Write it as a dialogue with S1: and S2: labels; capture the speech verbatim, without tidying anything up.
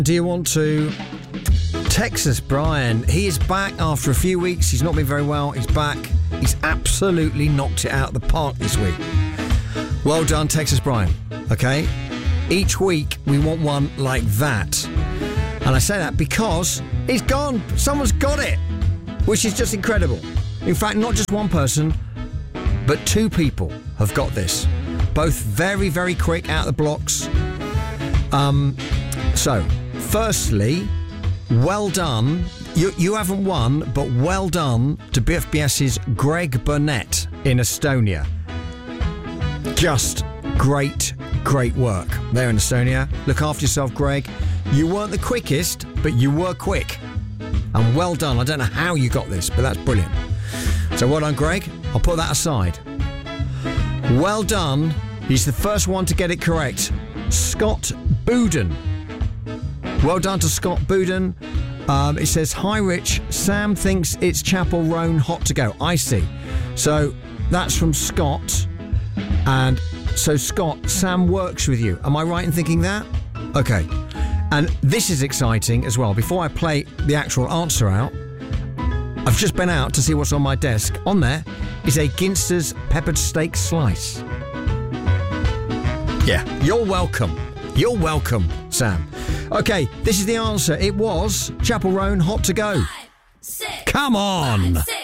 S1: Do you want to text us, Brian? He is back after a few weeks. He's not been very well. He's back. He's absolutely knocked it out of the park this week. Well done, Texas Brian. Okay? Each week we want one like that. And I say that because it's gone. Someone's got it, which is just incredible. In fact, not just one person, but two people have got this. Both very, very quick out of the blocks. Um, so, firstly, well done. You, you haven't won, but well done to B F B S's Greg Burnett in Estonia. Just great, great work there in Estonia. Look after yourself, Greg. You weren't the quickest, but you were quick. And well done. I don't know how you got this, but that's brilliant. So well done, Greg. I'll put that aside. Well done. He's the first one to get it correct. Scott Bouden. Well done to Scott Bouden. Um, it says, hi, Rich. Sam thinks it's Chapel Roan hot to go. I see. So that's from Scott. And so, Scott, Sam works with you. Am I right in thinking that? Okay. And this is exciting as well. Before I play the actual answer out, I've just been out to see what's on my desk. On there is a Ginster's peppered steak slice. Yeah, you're welcome. You're welcome, Sam. Okay, this is the answer. It was Chapel Roan hot to go.
S2: Five, six,
S1: Come on.
S2: Five, six.